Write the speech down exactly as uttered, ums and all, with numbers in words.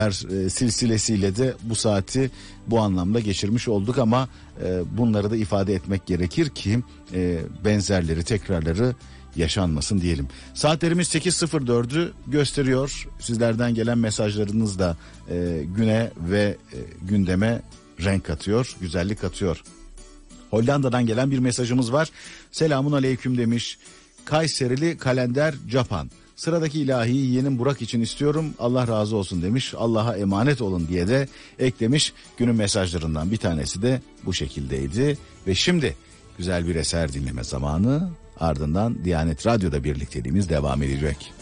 e, silsilesiyle de bu saati bu anlamda geçirmiş olduk ama e, bunları da ifade etmek gerekir ki e, benzerleri, tekrarları yaşanmasın diyelim. Saatlerimiz sekiz sıfır dördü gösteriyor. Sizlerden gelen mesajlarınız da e, güne ve e, gündeme renk katıyor, güzellik katıyor. Hollanda'dan gelen bir mesajımız var. Selamun aleyküm demiş. Kayserili Kalender Japan. Sıradaki ilahiyi yeğenim Burak için istiyorum. Allah razı olsun demiş. Allah'a emanet olun diye de eklemiş. Günün mesajlarından bir tanesi de bu şekildeydi. Ve şimdi güzel bir eser dinleme zamanı. Ardından Diyanet Radyo'da birlikteliğimiz devam edecek.